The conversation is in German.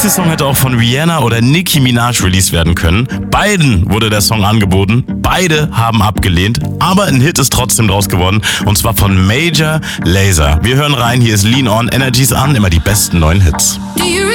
nächste Song hätte auch von Rihanna oder Nicki Minaj released werden können. Beiden wurde der Song angeboten, beide haben abgelehnt, aber ein Hit ist trotzdem draus geworden und zwar von Major Lazer. Wir hören rein, hier ist Lean On, Energies an, immer die besten neuen Hits.